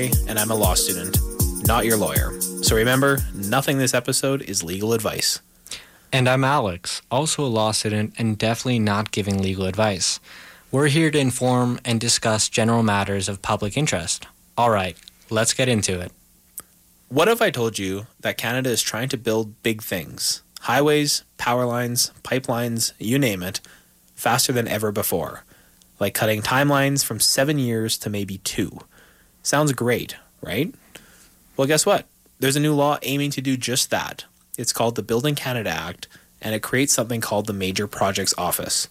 and I'm a law student, not your lawyer. So remember, nothing in this episode is legal advice. And I'm Alex, also a law student and definitely not giving legal advice. We're here to inform and discuss general matters of public interest. All right, let's get into it. What if I told you that Canada is trying to build big things? Highways, power lines, pipelines, you name it, faster than ever before. Like cutting timelines from 7 years to maybe 2. Sounds great, right? Well, guess what? There's a new law aiming to do just that. It's called the Building Canada Act, and it creates something called the Major Projects Office.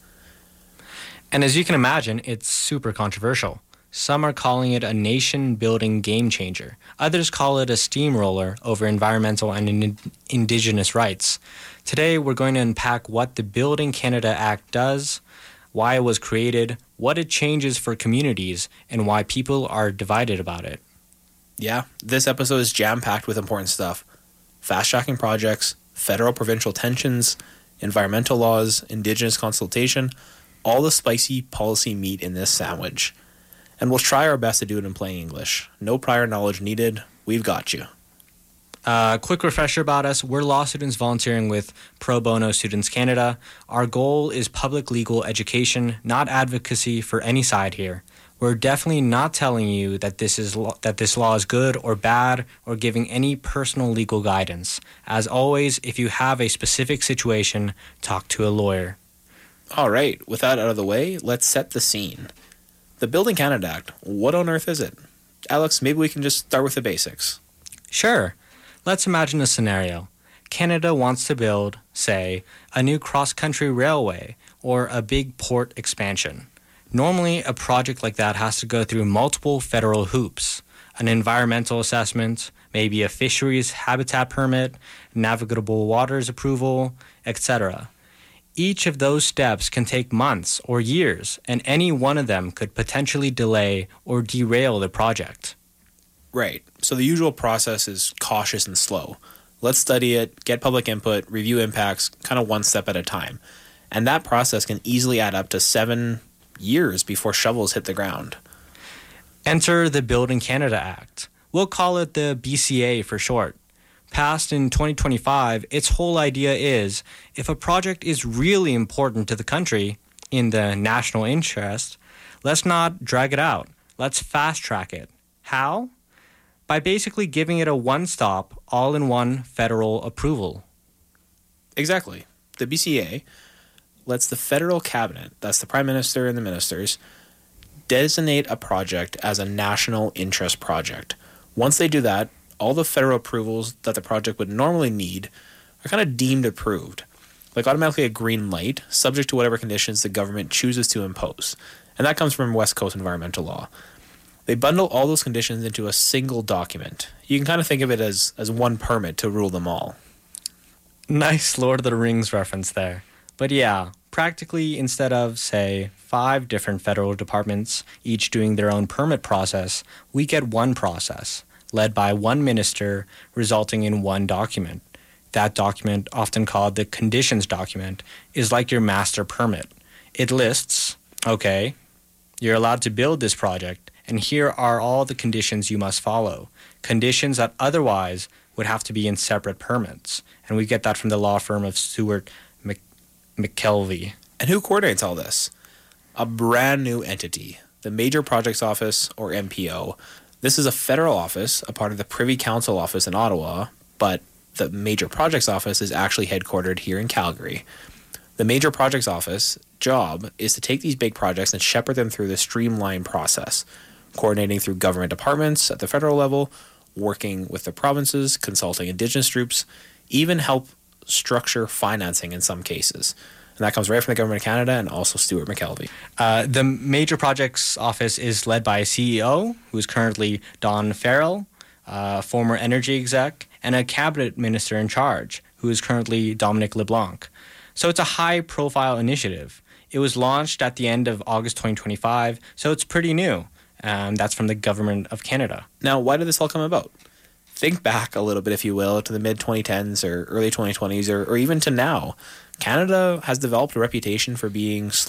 And as you can imagine, it's super controversial. Some are calling it a nation-building game changer. Others call it a steamroller over environmental and Indigenous rights. Today, we're going to unpack what the Building Canada Act does, why it was created, what it changes for communities, and why people are divided about it. Yeah, this episode is jam-packed with important stuff. Fast-tracking projects, federal-provincial tensions, environmental laws, Indigenous consultation, all the spicy policy meat in this sandwich. And we'll try our best to do it in plain English. No prior knowledge needed. We've got you. Quick refresher about us. We're law students volunteering with Pro Bono Students Canada. Our goal is public legal education, not advocacy for any side here. We're definitely not telling you that this law is good or bad or giving any personal legal guidance. As always, if you have a specific situation, talk to a lawyer. All right, with that out of the way, let's set the scene. The Building Canada Act, what on earth is it? Alex, maybe we can just start with the basics. Sure. Let's imagine a scenario. Canada wants to build, say, a new cross-country railway or a big port expansion. Normally, a project like that has to go through multiple federal hoops. An environmental assessment, maybe a fisheries habitat permit, navigable waters approval, etc. Each of those steps can take months or years, and any one of them could potentially delay or derail the project. Right, so the usual process is cautious and slow. Let's study it, get public input, review impacts, kind of one step at a time. And that process can easily add up to 7 years before shovels hit the ground. Enter the Building Canada Act. We'll call it the BCA for short. Passed in 2025, its whole idea is, if a project is really important to the country, in the national interest, let's not drag it out. Let's fast-track it. How? By basically giving it a one-stop, all-in-one federal approval. Exactly. The BCA lets the federal cabinet, that's the Prime Minister and the ministers, designate a project as a national interest project. Once they do that, all the federal approvals that the project would normally need are kind of deemed approved, like automatically a green light, subject to whatever conditions the government chooses to impose. And that comes from West Coast environmental law. They bundle all those conditions into a single document. You can kind of think of it as one permit to rule them all. Nice Lord of the Rings reference there. But yeah, practically instead of, say, 5 different federal departments, each doing their own permit process, we get one process, led by one minister, resulting in one document. That document, often called the conditions document, is like your master permit. It lists, okay, you're allowed to build this project, and here are all the conditions you must follow. Conditions that otherwise would have to be in separate permits. And we get that from the law firm of Stewart McKelvey. And who coordinates all this? A brand new entity, the Major Projects Office, or MPO. This is a federal office, a part of the Privy Council office in Ottawa, but the Major Projects Office is actually headquartered here in Calgary. The Major Projects Office job is to take these big projects and shepherd them through the streamlined process, coordinating through government departments at the federal level, working with the provinces, consulting Indigenous groups, even help structure financing in some cases. And that comes right from the Government of Canada and also Stewart McKelvey. The Major Projects Office is led by a CEO, who is currently Don Farrell, former energy exec, and a cabinet minister in charge, who is currently Dominic LeBlanc. So it's a high-profile initiative. It was launched at the end of August 2025, so it's pretty new. That's from the Government of Canada. Now, why did this all come about? Think back a little bit, if you will, to the mid-2010s or early 2020s or even to now. Canada has developed a reputation for being slow